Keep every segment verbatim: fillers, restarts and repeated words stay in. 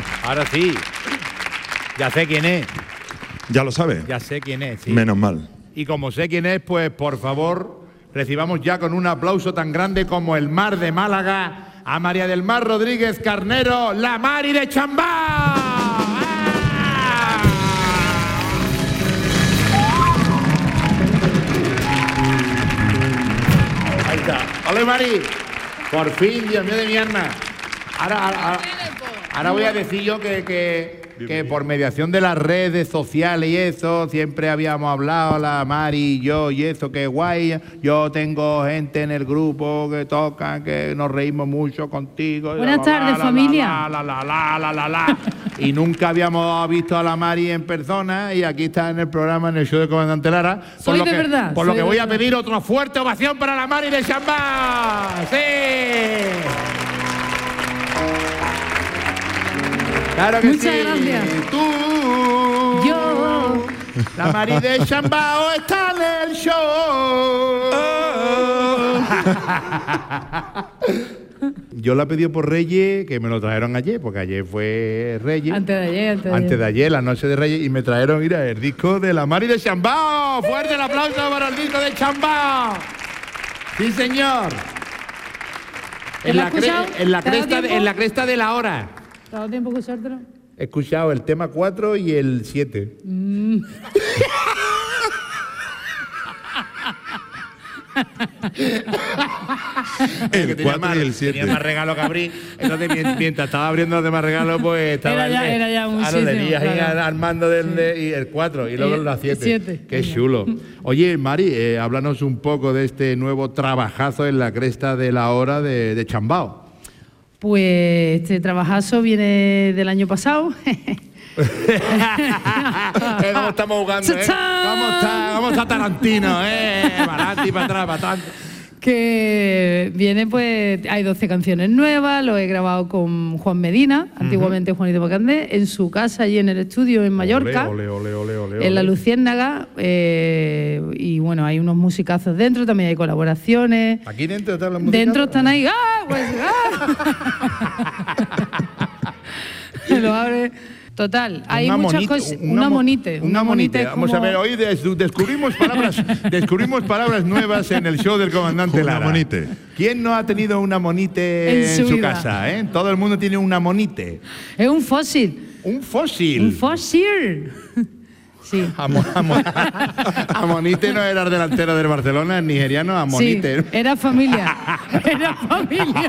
Ahora sí. Ya sé quién es. ¿Ya lo sabe? Ya sé quién es, sí. Menos mal. Y como sé quién es, pues por favor, recibamos ya con un aplauso tan grande como el Mar de Málaga a María del Mar Rodríguez Carnero, la Mari de Chambao. ¡Ah! Ahí está. ¡Ole, Mari! Por fin, Dios mío de mi alma. Ahora, ahora, ahora, ahora voy a decir yo que, que, que por mediación de las redes sociales y eso, siempre habíamos hablado, la Mari y yo, y eso, que guay. Yo tengo gente en el grupo que tocan, que nos reímos mucho contigo. Buenas la, tardes, la, la, familia. La, la, la, la, la, la, la. Y nunca habíamos visto a la Mari en persona, y aquí está en el programa, en el show de Comandante Lara. Soy por lo de que, verdad. Por lo soy que de voy a verdad. pedir otra fuerte ovación para la Mari de Chambao. ¡Sí! Claro que Muchas sí. gracias. Tú. Yo. La Mari de Chambao está en el show. Yo la pedí por Reyes, que me lo trajeron ayer, porque ayer fue Reyes. Antes de ayer, antes de Antes ayer. de ayer, la noche de Reyes, y me trajeron, mira, el disco de la Mari de Chambao. Fuerte el aplauso para el disco de Chambao. Sí, señor. En ¿Lo la, has cre- escuchado? en, la ¿Te ha dado cresta de, tiempo? en la cresta de la hora. ¿Te ha dado tiempo a escuchártelo? He escuchado el tema cuatro y el siete. Mm. El cuatro y el siete. Tenía más regalos que abrir. Entonces, mien- mientras estaba abriendo los demás regalos, pues estaba Era ya- el- era ya ahora muchísimo, le di ahí claro. armando del de- y el cuatro y luego Y- la y siete. siete. Qué chulo. Oye, Mari, eh, háblanos un poco de este nuevo trabajazo en la cresta de la hora de, de Chambao. Pues este trabajazo viene del año pasado. Eh, ¿Cómo estamos jugando, eh? ¡Chachán! ¿Cómo está, cómo está Tarantino, eh? Para adelante y para atrás, para atrás. Que viene, pues, hay doce canciones nuevas, lo he grabado con Juan Medina, antiguamente Juanito Macandé, en su casa allí en el estudio en Mallorca, Ole, ole, ole, ole, ole. en La Luciérnaga, eh, y bueno, hay unos musicazos dentro, también hay colaboraciones. Aquí dentro están las músicas. Dentro están ahí, ¡ah! Pues, ¡ah! Lo abre. Total, hay Una muchas monite, cosas. una Una mo- monite. Una monite. es Vamos como- a ver, hoy des- descubrimos palabras, descubrimos palabras nuevas en el show del Comandante Una Lara. monite. ¿Quién no ha tenido una monite En en, su su vida. casa? ¿eh? Todo el mundo tiene una monite. Es un fósil. Un fósil. Un fósil. Sí. Amo- amo- Amonite no era el delantero del Barcelona, el nigeriano Amonite. Sí, era familia. Era familia.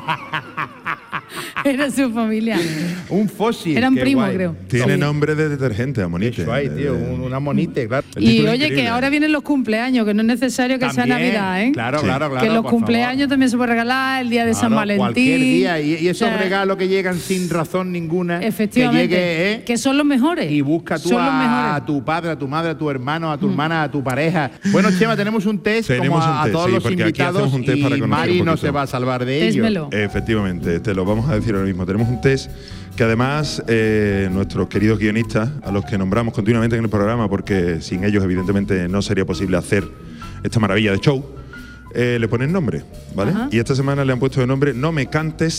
Era su familia. Un fósil. Eran qué primos, guay. creo. Tiene Sí. nombre de detergente, amonite. Eso hay, tío, un- una monite, claro. El Y título oye, increíble. que ahora vienen los cumpleaños, que no es necesario que sea También, Navidad, ¿eh? Claro, Sí. claro, claro. que los por cumpleaños favor. también se puede regalar, el día de San Claro, Valentín. Cualquier día. Y, y esos O sea, regalos que llegan sin razón ninguna. Efectivamente. Que llegue, ¿eh? Que son los mejores. Y busca tú Son los a, mejores. a tu padre, a tu madre, a tu hermano, a tu hermana, a tu pareja. Bueno, Chema, tenemos un test Tenemos como a, un a test, todos sí, los porque aquí invitados hacemos un test para y conocer Mari un no poquito. se va a salvar de ello. Tésmelo. Efectivamente, te lo vamos a decir ahora mismo. Tenemos un test que además eh, nuestros queridos guionistas, a los que nombramos continuamente en el programa, porque sin ellos evidentemente no sería posible hacer esta maravilla de show, eh, le ponen nombre, ¿vale? Ajá. Y esta semana le han puesto de nombre No me cantes,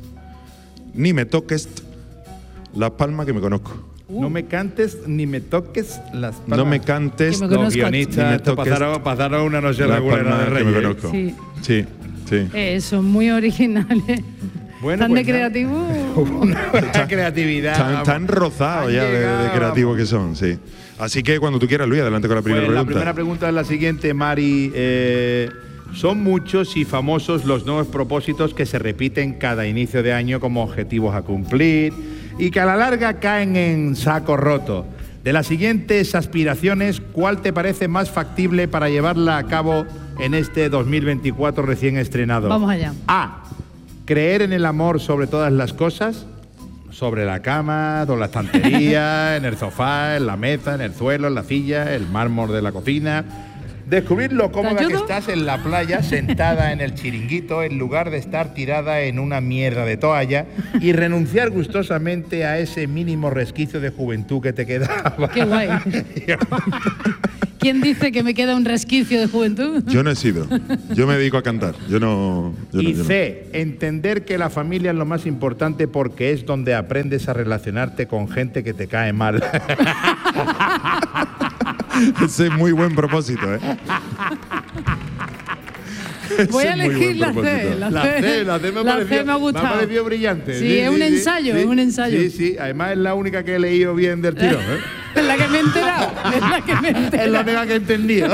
ni me toques las palmas que me conozco. No me cantes ni me toques las palmas. No me cantes Que me Los conozco. ni me guionistas esto toques pasaron, pasaron una noche las regular de palmas que me Reyes. conozco. Sí. Sí, sí. Eh, son muy originales. Bueno, Tan pues de nada. creativo. Una creatividad. Tan, vamos. tan rozados Han ya de, de llegado, creativos vamos. que son, sí. Así que cuando tú quieras, Luis, adelante con la primera Pues la pregunta. primera pregunta es la siguiente, Mari. Eh, son muchos y famosos los nuevos propósitos que se repiten cada inicio de año como objetivos a cumplir y que a la larga caen en saco roto. De las siguientes aspiraciones, ¿cuál te parece más factible para llevarla a cabo en este dos mil veinticuatro recién estrenado? Vamos allá. A. Creer en el amor sobre todas las cosas. Sobre la cama, sobre la estantería, en el sofá, en la mesa, en el suelo, en la silla, el mármol de la cocina. Descubrir lo cómoda que ayudo? estás en la playa, sentada en el chiringuito, en lugar de estar tirada en una mierda de toalla, y renunciar gustosamente a ese mínimo resquicio de juventud que te quedaba. Qué guay. ¿Quién dice que me queda un resquicio de juventud? Yo no he sido. Yo me dedico a cantar. Yo no. Yo y no, yo C, no. entender que la familia es lo más importante porque es donde aprendes a relacionarte con gente que te cae mal. Ese es muy buen propósito, ¿eh? Voy a elegir la C, la La C. C, la C me, La pareció, C me ha gustado. me ha parecido brillante. Sí, es un ensayo, sí, es un ensayo. Sí, sí, además es la única que he leído bien del tirón, ¿eh? Es la que me he enterado. Es la que me he enterado. Es la única que he entendido.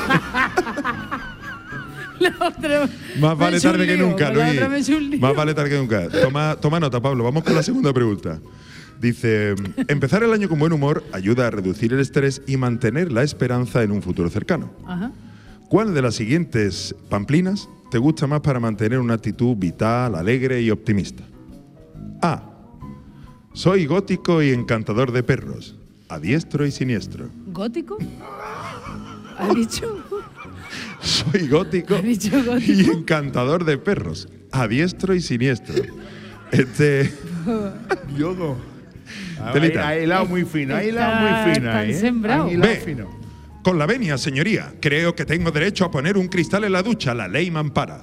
La otra Más vale me he hecho un tarde que lío, nunca, la otra me he hecho un Luis. lío. Más vale tarde que nunca. Toma, toma nota, Pablo. Vamos con la segunda pregunta. Dice, empezar el año con buen humor ayuda a reducir el estrés y mantener la esperanza en un futuro cercano. Ajá. ¿Cuál de las siguientes pamplinas te gusta más para mantener una actitud vital, alegre y optimista? A. Soy gótico y encantador de perros, a diestro y siniestro. ¿Gótico? ¿Has dicho? Soy gótico, ¿Has dicho gótico? y encantador de perros, a diestro y siniestro. Este... Yogo. Telita. Hay hilado muy fino, hay hilado Está- muy fino. está ahí, ¿eh? sembrado. Hay hilado Ve. fino. Con la venia, señoría, creo que tengo derecho a poner un cristal en la ducha. La ley me ampara.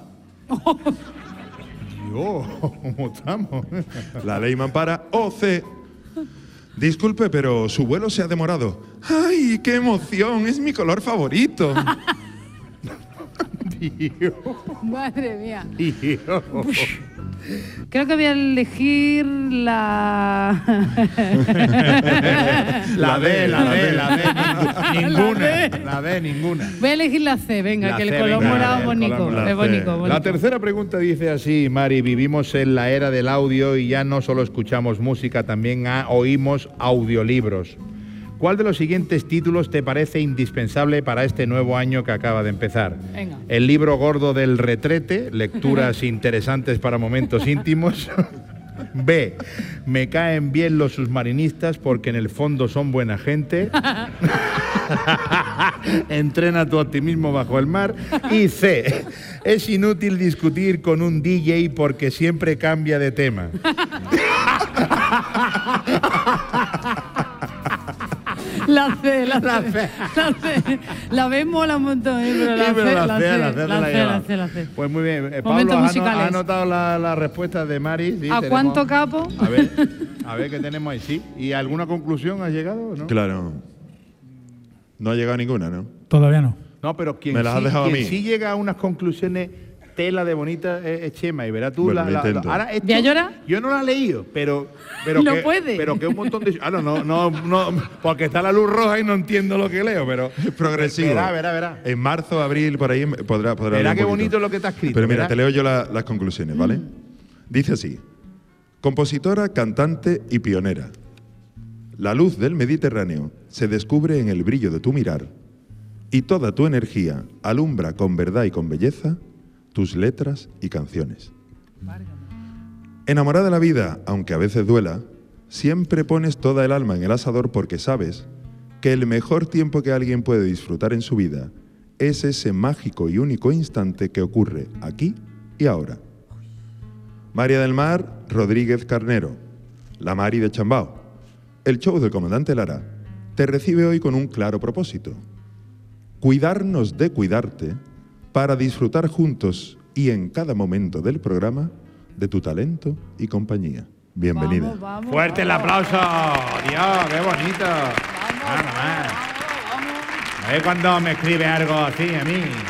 Dios, ¿cómo estamos? La ley me ampara. O C. Disculpe, pero su vuelo se ha demorado. ¡Ay, qué emoción! Es mi color favorito. Dios, Madre mía. Dios. Creo que voy a elegir la... La D, la D, la D, ninguna. La D. La D, ninguna. Voy a elegir la C, venga, La que el C, color venga, morado el es bonito. color morado. Es bonito, La bonito. La tercera pregunta dice así, Mari, vivimos en la era del audio y ya no solo escuchamos música, también ah, oímos audiolibros. ¿Cuál de los siguientes títulos te parece indispensable para este nuevo año que acaba de empezar? Venga. El libro gordo del retrete, lecturas interesantes para momentos íntimos. B. Me caen bien los submarinistas porque en el fondo son buena gente. Entrena tu optimismo bajo el mar. Y C. Es inútil discutir con un D J porque siempre cambia de tema. La C, la C. La C. La C. La B mola un montón, ¿eh? Pero la Sí, pero C, la la C, C, la C, la la C, lleva. la C, la C. Pues muy bien. Eh, Pablo, Momentos ha, no- musicales. ha anotado la, la respuesta de Mari. Sí, ¿A tenemos- cuánto capo? A ver, a ver qué tenemos ahí. Sí. ¿Y alguna conclusión ha llegado o no? Claro. No ha llegado a ninguna, ¿no? Todavía no. No, pero quien, Me las has sí, dejado a quien mí. sí llega a unas conclusiones tela de bonita es, es Chema y verás tú Bueno, la, lo la- la- intento. ahora esto- ¿Voy a llorar? Yo no la he leído, pero pero No que, puede. pero que un montón de ah no no no no porque está la luz roja y no entiendo lo que leo, pero Es progresivo. Verá, verá, verá. En marzo, abril, por ahí podrá, podrá Verá leer un qué poquito. bonito lo que está escrito. Pero mira, verá. te leo yo la- las conclusiones, ¿vale? Dice así. Compositora, cantante y pionera. La luz del Mediterráneo se descubre en el brillo de tu mirar y toda tu energía alumbra con verdad y con belleza tus letras y canciones. Enamorada de la vida, aunque a veces duela, siempre pones toda el alma en el asador porque sabes que el mejor tiempo que alguien puede disfrutar en su vida es ese mágico y único instante que ocurre aquí y ahora. María del Mar Rodríguez Carnero, la Mari de Chambao. El show del comandante Lara te recibe hoy con un claro propósito. Cuidarnos de cuidarte para disfrutar juntos y en cada momento del programa de tu talento y compañía. Bienvenida. Vamos, vamos, Fuerte el vamos. aplauso. Dios, qué bonito. Nada más. A ver cuando me escribe algo así a mí.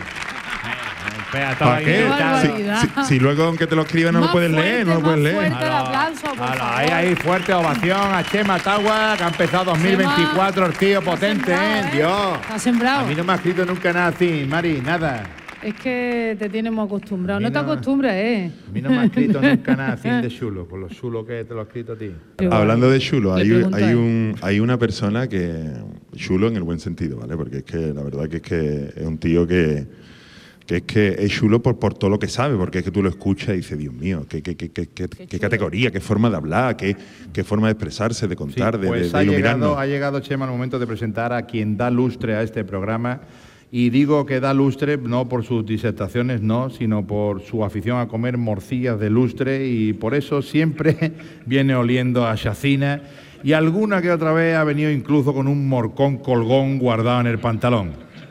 Eh, espera, todo ¿Para ahí, qué? Qué tal. Si, barbaridad. si- si luego aunque te lo escriban no lo Más puedes fuerte, leer, no lo más puedes leer. fuerte. El aplauso, por Ala, favor. ahí, ahí, fuerte ovación a Chema Tagua, que ha empezado dos mil veinticuatro, el tío Está potente, sembrado, ¿eh? ¿eh? Dios. Está sembrado. A mí no me ha escrito nunca nada así, Mari, nada. Es que te tienes muy acostumbrado. A mí No te no. acostumbras, ¿eh? A mí no me ha escrito nunca nada así de chulo, con lo chulo que te lo he escrito a ti. Igual. Hablando de chulo, Le hay, pregunto hay, a él. un, hay una persona que. Chulo en el buen sentido, ¿vale? Porque es que la verdad que es que es un tío que. que es que es chulo por, por todo lo que sabe, porque es que tú lo escuchas y dices, Dios mío, qué, qué, qué, qué, qué, qué categoría, qué forma de hablar, qué, qué forma de expresarse, de Sí, contar, de, pues de, ha, de iluminarnos. llegado, ha llegado, Chema, el momento de presentar a quien da lustre a este programa. Y digo que da lustre no por sus disertaciones, no, sino por su afición a comer morcillas de lustre y por eso siempre viene oliendo a chacina Y alguna que otra vez ha venido incluso con un morcón colgón guardado en el pantalón.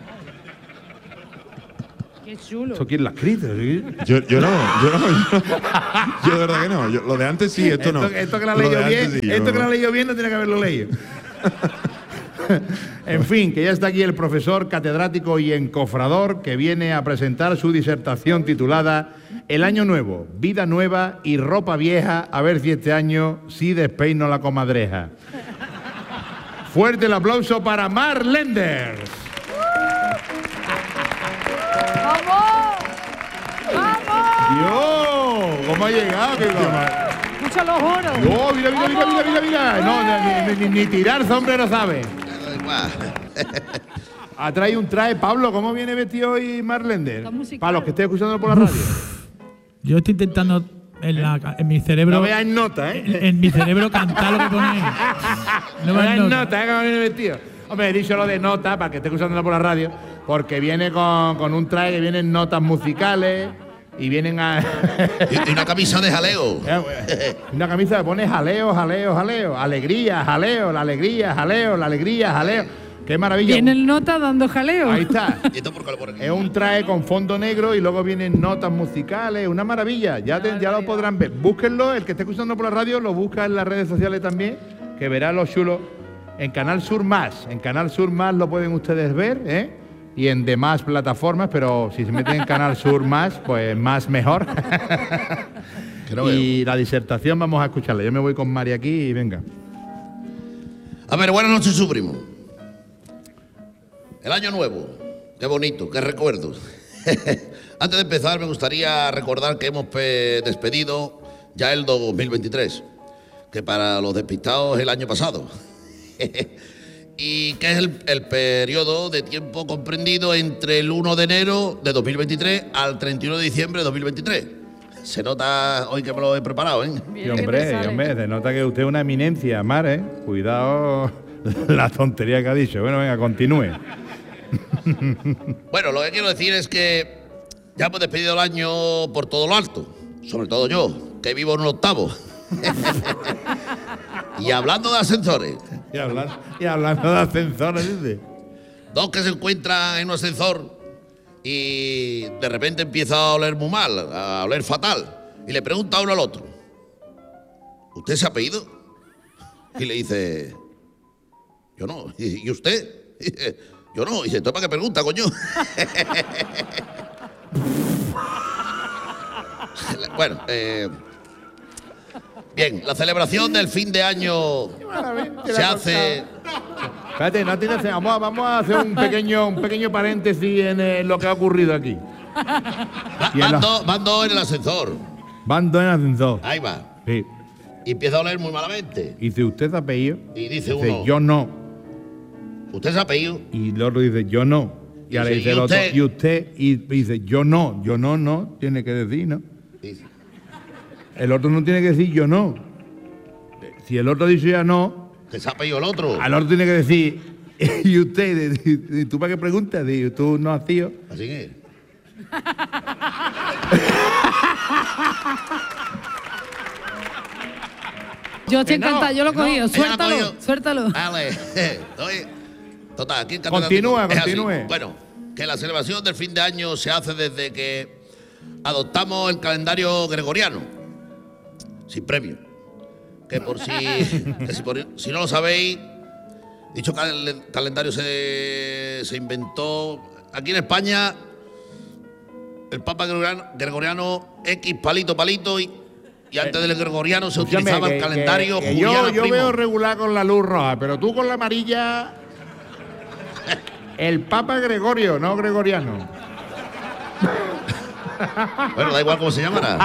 Qué chulo. ¿Eso quién lo ha escrito? ¿Sí? Yo, yo no, yo no, yo no. Yo de verdad que no. Yo, lo de antes sí, esto, esto no. Esto que lo ha Lo de leído bien, antes sí, yo esto que no. lo ha leído bien no tiene que haberlo leído. En fin, que ya está aquí el profesor catedrático y encofrador que viene a presentar su disertación titulada El año nuevo, vida nueva y ropa vieja, a ver si este año sí despeino la comadreja. Fuerte el aplauso para Marc Lenders. ¡Vamos! ¡Vamos! Dios, ¿cómo ha llegado? ¿Qué cosa? Escucha los oros. No, mira, mira, mira, mira, mira, mira. No, ni, ni, ni tirar sombrero sabe. Ha traído un traje, Pablo, ¿cómo viene vestido hoy Marc Lenders? Para los que estén escuchando por la radio. Yo estoy intentando en, la, en mi cerebro. No veáis nota, ¿eh? En, en mi cerebro cantar lo que pone. No veáis nota, ¿eh? ¿Cómo viene vestido? Hombre, he dicho lo de nota para que esté escuchando por la radio, porque viene con, con un traje que vienen notas musicales y vienen a. Y una camisa de jaleo. Una camisa que pone jaleo, jaleo, jaleo. Alegría, jaleo, la alegría, jaleo, la alegría, jaleo. ¡Qué maravilla! Viene el nota dando jaleo. Ahí está. ¿Y esto por qué lo ponen? Es un traje con fondo negro y luego vienen notas musicales. Una maravilla. Ya, te, ya lo podrán ver. Búsquenlo. El que esté escuchando por la radio lo busca en las redes sociales también, que verá los chulos. En Canal Sur Más. En Canal Sur Más lo pueden ustedes ver, ¿eh? Y en demás plataformas, pero si se meten en Canal Sur Más, pues más mejor. Y la disertación vamos a escucharla. Yo me voy con Mari aquí y venga. A ver, buenas noches, su primo. El año nuevo. Qué bonito, qué recuerdos. Antes de empezar, me gustaría recordar que hemos despedido ya el dos mil veintitrés, que para los despistados es el año pasado. Y que es el, el periodo de tiempo comprendido entre el uno de enero de dos mil veintitrés al treinta y uno de diciembre de dos mil veintitrés. Se nota hoy que me lo he preparado, ¿eh? Y hombre, y hombre, se nota que usted es una eminencia, Mar, ¿eh? Cuidado la tontería que ha dicho. Bueno, venga, continúe. Bueno, lo que quiero decir es que ya hemos despedido el año por todo lo alto. Sobre todo yo, que vivo en un octavo. Y hablando de ascensores. Y hablando, y hablando de ascensores, dice. Dos que se encuentran en un ascensor y de repente empieza a oler muy mal, a oler fatal. Y le pregunta uno al otro: ¿usted se ha apellido? Y le dice: yo no. ¿Y usted? Yo no. Y dice: ¿tú para qué pregunta, coño? Bueno, eh, bien, la celebración del fin de año se hace. Espérate, no tienes, vamos, a, vamos a hacer un pequeño, un pequeño paréntesis en eh, lo que ha ocurrido aquí. Va, Y en van, la- dos, van dos en el ascensor. Van dos en ascensor. Ahí va. Sí. Y empieza a oler muy malamente. Y dice, ¿usted se ha apellido? Y dice Dice, uno: yo no. ¿usted se ha apellido? Y el otro dice, yo no. Y ahora Dice, dice ¿y el otro, usted? y usted, y dice, yo no, yo no, no, tiene que decir, ¿no? Dice, El otro no tiene que decir yo no. Si el otro dice ya no, ¿que se ha apellido el otro? al otro tiene que decir, ¿y usted? ¿Y tú para qué preguntas? Digo, tú no has sido. Así que. Yo estoy Que no, encantada, yo lo he que no. cogido. Ella lo ha Suéltalo, cogido. suéltalo. Vale. Oye, total, aquí en Continúa, catedrático es así. continúe. Bueno, que la celebración del fin de año se hace desde que adoptamos el calendario gregoriano, sin premio. Que por si, que si, por- si no lo sabéis, dicho cal- calendario se, se inventó aquí en España. El Papa Gregoriano, Gregoriano X palito palito y, y antes del gregoriano se Escúchame, utilizaba que- el calendario que- que yo, Juliano yo Primo. veo regular con la luz roja, pero tú con la amarilla. El Papa Gregorio, no Gregoriano. Bueno, da igual cómo se llamará.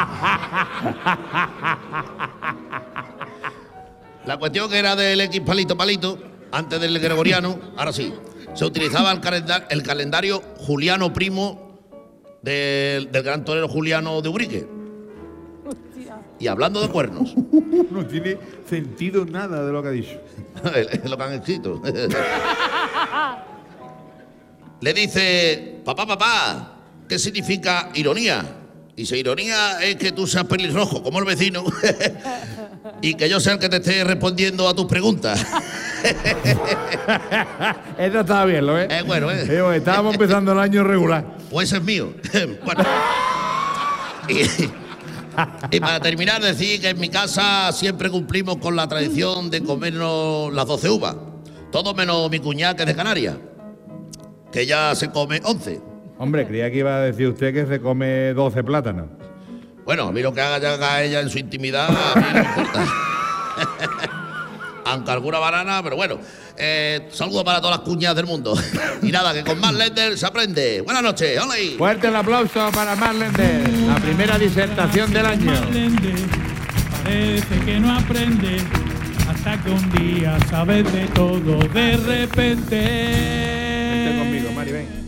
La cuestión que era del X palito palito, antes del gregoriano, ahora sí, se utilizaba el, calenda- el calendario Juliano Primo del, del gran torero Juliano de Ubrique. Y hablando de cuernos, No tiene sentido nada de lo que ha dicho. es lo que han escrito. Le dice: papá, papá, ¿qué significa ironía? Dice: ironía es que tú seas pelirrojo, como el vecino. y que yo sea el que te esté respondiendo a tus preguntas. Esto estaba bien, ¿lo ves? Es bueno, ¿eh? Digo, estábamos empezando el año regular. Pues ese es mío. Bueno. Y, y para terminar, decir que en mi casa siempre cumplimos con la tradición de comernos las doce uvas. Todo menos mi cuñada, que es de Canarias, que ya se come once. Hombre, creía que iba a decir usted que se come doce plátanos. Bueno, a mí lo que haga, ya haga ella en su intimidad, a mí no me importa. Aunque alguna banana, pero bueno. Eh, saludo para todas las cuñadas del mundo. Y nada, que con Mark Lender se aprende. Buenas noches, hola. Fuerte el aplauso para Mark Lender, la primera disertación del año. Mark Lender parece que no aprende hasta que un día sabes de todo de repente. Vente conmigo, Mari, ven.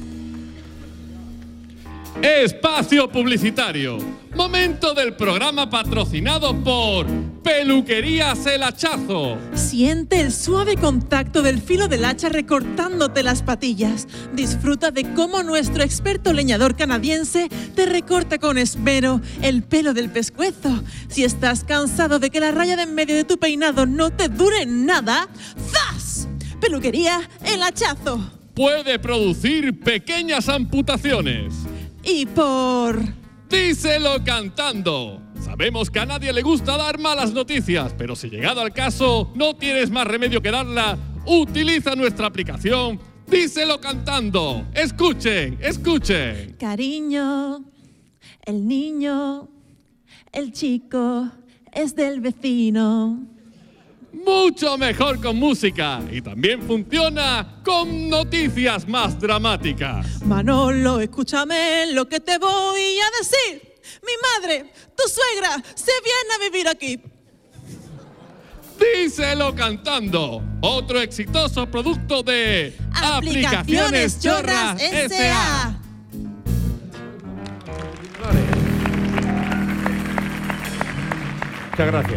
Espacio publicitario. Momento del programa patrocinado por Peluquerías El Hachazo. Siente el suave contacto del filo del hacha recortándote las patillas. Disfruta de cómo nuestro experto leñador canadiense te recorta con esmero el pelo del pescuezo. Si estás cansado de que la raya de en medio de tu peinado no te dure nada, ¡zas! Peluquería El Hachazo. Puede producir pequeñas amputaciones. Y por... Díselo cantando. Sabemos que a nadie le gusta dar malas noticias, pero si llegado al caso no tienes más remedio que darla, utiliza nuestra aplicación Díselo cantando. Escuchen, escuchen. Cariño, el niño, el chico es del vecino. Mucho mejor con música y también funciona con noticias más dramáticas. Manolo, escúchame lo que te voy a decir. Mi madre, tu suegra, se viene a vivir aquí. Díselo cantando. Otro exitoso producto de Aplicaciones Chorras S A Muchas gracias.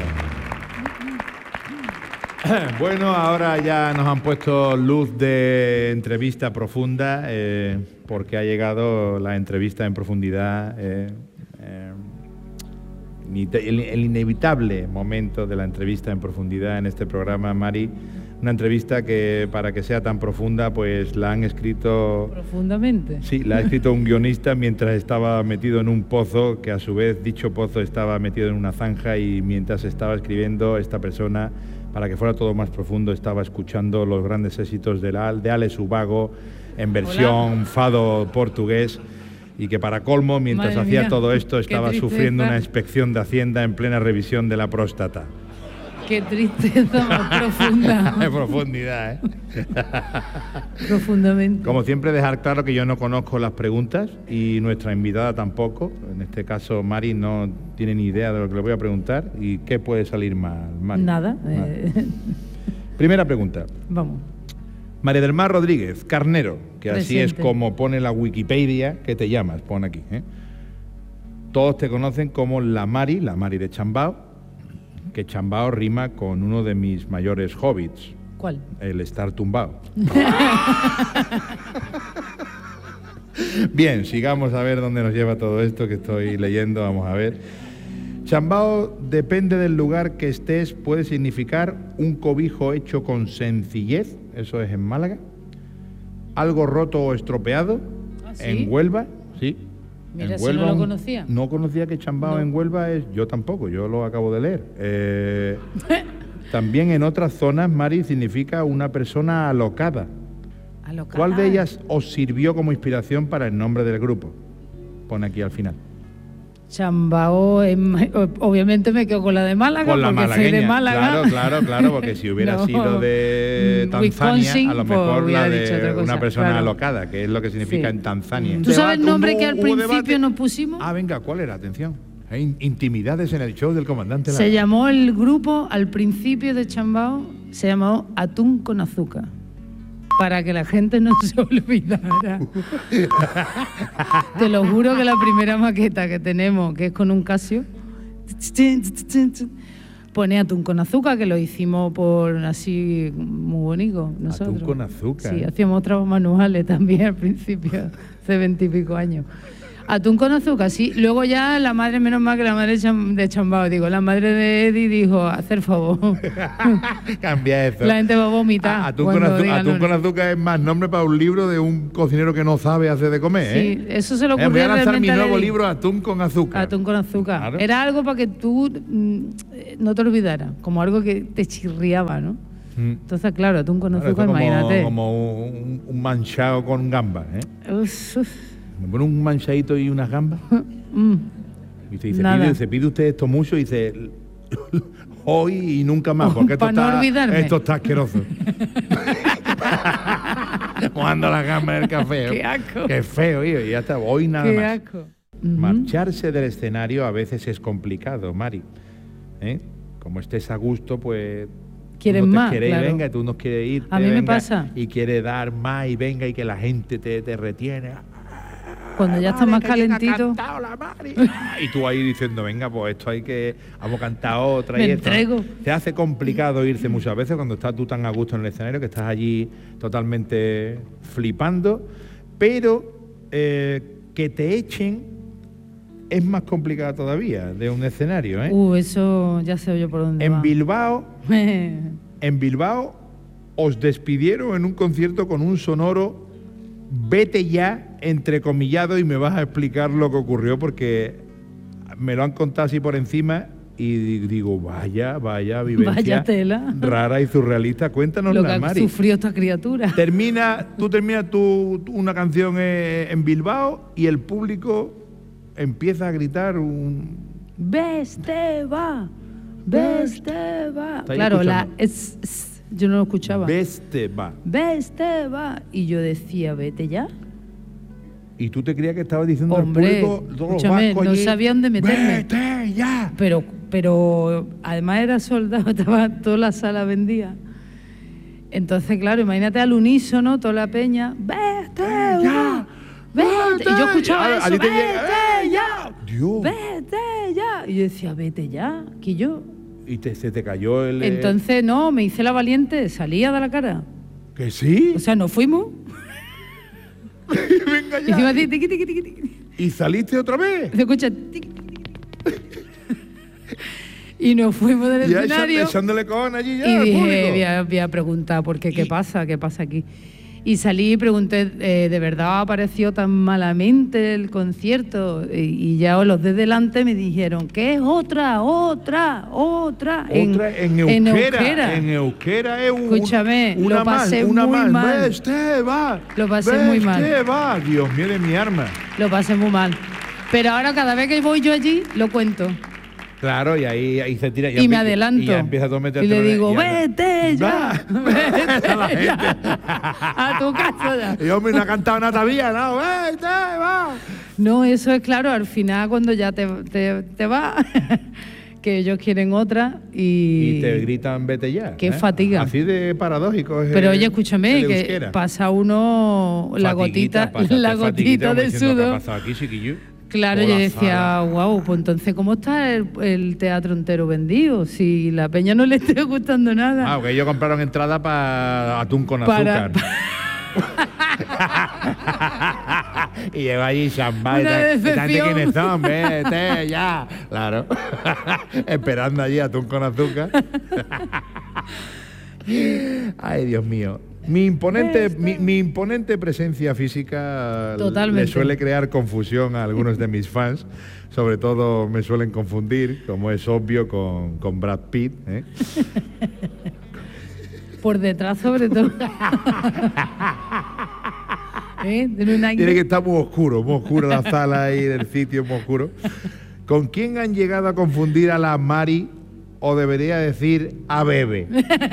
Bueno, ahora ya nos han puesto luz de entrevista profunda, eh, porque ha llegado la entrevista en profundidad, eh, eh, el, el inevitable momento de la entrevista en profundidad en este programa, Mari. Una entrevista que, para que sea tan profunda, pues la han escrito... Profundamente. Sí, la ha escrito un guionista mientras estaba metido en un pozo, que a su vez dicho pozo estaba metido en una zanja, y mientras estaba escribiendo esta persona, para que fuera todo más profundo, estaba escuchando los grandes éxitos de, la, de Alex Ubago en versión Hola. fado portugués, y que para colmo, mientras Madre hacía mía, todo esto, estaba sufriendo una inspección de Hacienda en plena revisión de la próstata. Qué tristeza más profunda. De profundidad, ¿eh? Profundamente. Como siempre, dejar claro que yo no conozco las preguntas y nuestra invitada tampoco. En este caso, Mari no tiene ni idea de lo que le voy a preguntar. ¿Y qué puede salir mal, Mari? Nada. Eh. Primera pregunta. Vamos. María del Mar Rodríguez, Carnero, que Presente. Así es como pone la Wikipedia, que te llamas, pon aquí, ¿eh? Todos te conocen como la Mari, la Mari de Chambao, que Chambao rima con uno de mis mayores hobbits. ¿Cuál? El estar tumbado. Bien, sigamos a ver dónde nos lleva todo esto que estoy leyendo, vamos a ver. Chambao, depende del lugar que estés, puede significar un cobijo hecho con sencillez, eso es en Málaga, algo roto o estropeado, ¿Ah, sí? En Huelva, sí. Mira, en Huelva, si no lo conocía. No conocía que Chambao no. en Huelva es... Yo tampoco, yo lo acabo de leer. Eh, también en otras zonas, Mari, significa una persona alocada. Alocada. ¿Cuál de ellas os sirvió como inspiración para el nombre del grupo? Pone aquí al final. Chambao, obviamente me quedo con la de Málaga, con la porque soy de Málaga. Claro, claro, claro, porque si hubiera no, sido de Tanzania, a lo mejor pues, la de una persona claro. alocada, que es lo que significa sí. en Tanzania. ¿Tú sabes el nombre que al principio debate? nos pusimos? Ah, venga, ¿cuál era? Atención. Hay intimidades en el show del comandante. Se llamó el grupo, al principio de Chambao, se llamó Atún con Azúcar, para que la gente no se olvidara. Te lo juro que la primera maqueta que tenemos, que es con un Casio, pone atún con azúcar, que lo hicimos por así muy bonito nosotros. Atún con azúcar. Sí, hacíamos trabajos manuales también al principio, hace veintipico años. Atún con azúcar, sí. Luego ya la madre, menos mal que la madre de Chambao, digo, la madre de Eddie dijo, hacer favor. Cambia eso. La gente va a vomitar. A- Atún, con, azu- atún con azúcar es más nombre para un libro de un cocinero que no sabe hacer de comer, Sí, ¿eh? eso se lo Eh, ocurrió voy a lanzar mi realmente a nuevo Eddie. libro, Atún con azúcar. Atún con azúcar. Claro. Era algo para que tú mm, no te olvidaras, como algo que te chirriaba, ¿no? Mm. Entonces, claro, atún con Claro, azúcar, esto como, imagínate. como un, un manchado con gambas, ¿eh? Uf, uf, Me pone un manchadito y unas gambas. mm. Y se dice, Nada. pide, se pide usted esto mucho y dice, hoy y nunca más, porque esto, Pa' no está, olvidarme. esto está asqueroso. Mojando las gambas en el café. Qué asco. Qué feo, hijo, y ya está, hoy nada Qué más. asco. Ujú. Marcharse del escenario a veces es complicado, Mari. ¿Eh? Como estés a gusto, pues... tú Quieres no te más, quieres ir, claro. venga, tú no quieres ir. A mí me pasa. Y quieres dar más y venga y que la gente te, te retiene. Cuando ya está Mari, más que bien ha calentito. cantado la Mari. Y tú ahí diciendo, venga, pues esto hay que... Vamos a cantar otra Me y esto. entrego. Te hace complicado irse muchas veces cuando estás tú tan a gusto en el escenario, que estás allí totalmente flipando, pero eh, que te echen es más complicado todavía de un escenario, ¿eh? Uh, eso ya sé yo por dónde En va. Bilbao, en Bilbao os despidieron en un concierto con un sonoro vete ya, entrecomillado, y me vas a explicar lo que ocurrió porque me lo han contado así por encima y digo, vaya, vaya vivencia Vaya tela. rara y surrealista. Cuéntanos Lo que la ha Mari. sufrido esta criatura. Termina, tú terminas tu, tu- una canción eh, en Bilbao y el público empieza a gritar un... Besteba, Besteba. ¿Está ahí Claro, la escuchando? es, es- yo no lo escuchaba. Beste va. Besteba. Y yo decía, vete ya. Y tú te creías que estabas diciendo Hombre, al público, todos los escúchame, vascos no allí, sabía dónde meterme. ¡Vete ya! Pero, pero además era soldado, estaba toda la sala vendida. Entonces, claro, imagínate al unísono, toda la peña, vete ya, vete. Y yo escuchaba A- a eso, ti te vete llega, ¡eh, ya, Dios. vete ya. Y yo decía, vete ya, que yo. Y te, se te cayó el... eh, Entonces, no, me hice la valiente, salía de la cara. ¿Que sí? O sea, nos fuimos. Venga Y ya. encima, tiqui, tiqui, tiqui, tiqui. ¿Y saliste otra vez? Se escucha, tiqui, tiqui, tiqui, tiqui. Y nos fuimos del Ya escenario. echando- echándole con allí ya Y al dije, público. voy a, voy a preguntar, porque qué pasa, qué pasa aquí. Y salí y pregunté, eh, ¿de verdad apareció tan malamente el concierto? Y, y ya los de delante me dijeron, que es otra, otra, otra. Otra en euskera. En euskera es un, Escúchame, una lo pasé más, una muy más. mal. Veste va. Lo pasé muy mal. Veste va. Dios mío de mi arma. Lo pasé muy mal. Pero ahora cada vez que voy yo allí, lo cuento. Claro, y ahí, ahí se tira. Y me empie- adelanto. Y ya empieza todo a meterte Y le en- digo, ya- vete ya, Va. vete A la gente. ya. A tu casa ya. Y hombre, no ha cantado nada todavía, ¿no? ¡Vete, va! No, eso es claro, al final cuando ya te, te, te va, que ellos quieren otra y... Y te gritan, vete ya. Qué ¿eh? fatiga. Así de paradójico es. Pero el- oye, escúchame, el que euskera. pasa uno la Fatiguita, gotita, pásate la fatiguita gotita como de diciendo, ¿qué ha sudor. pasado aquí, chiquillo? Claro, Por yo la decía, sala. wow, pues entonces, ¿cómo está el, el teatro entero vendido? Si la peña no le está gustando nada. Ah, porque ellos compraron entrada para atún con Para- azúcar. Y lleva allí champán. Una decepción. ¿Quiénes son? Vete ya. Claro. Esperando allí atún con azúcar. Ay, Dios mío. Mi imponente, mi, mi imponente presencia física Totalmente. le suele crear confusión a algunos de mis fans. Sobre todo me suelen confundir, como es obvio, con, con Brad Pitt. ¿eh? Por detrás, sobre todo. ¿Eh? Tiene un aire- Tiene que estar muy oscuro, muy oscuro la sala y el sitio muy oscuro. ¿Con quién han llegado a confundir a la Mari, o debería decir a Bebe?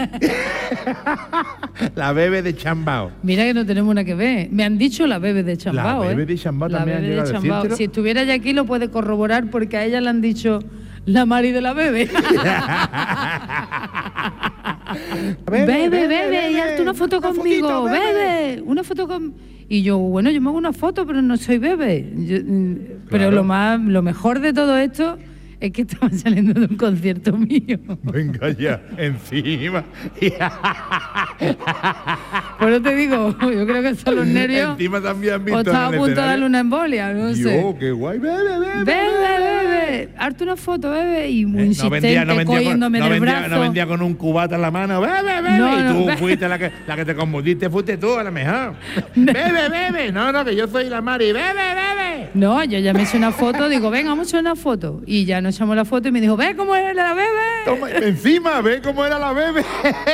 La Bebe de Chambao. Mira que no tenemos nada que ver. Me han dicho la bebé de Chambao. La Bebe ¿eh? de Chambao La también han Bebe de llegado a Chambao. decírtelo. Si estuviera ya aquí lo puede corroborar porque a ella le han dicho la Mari de la bebé. Bebe, bebe, y hazte una foto una conmigo, fotito, bebe. bebe, una foto con... Y yo, bueno, yo me hago una foto, pero no soy bebé. Yo, mm, Pero Claro. lo más, lo mejor de todo esto Es que estaba saliendo de un concierto mío. Venga ya, encima. Por eso te digo, yo creo que son los nervios. Encima también han visto O estaba a en el punto de escenario. darle una embolia, no sé. Yo, qué guay. Bebe, bebe, Bebe, bebe, hazte una foto, bebe. Y muy Eh, insistente, con, cogiéndome no del vendía- brazo. no vendía con un cubata en la mano. Bebe, bebe. No, y no, tú bebe. fuiste la que, la que te confundiste, fuiste tú a lo mejor. Bebe, bebe. No, no, que yo soy la Mari. Bebe, bebe. No, yo ya me hice una foto, digo, venga, vamos a hacer una foto. Y ya nos echamos la foto y me dijo, ve cómo es la bebé. Toma, encima, ve cómo era la bebe.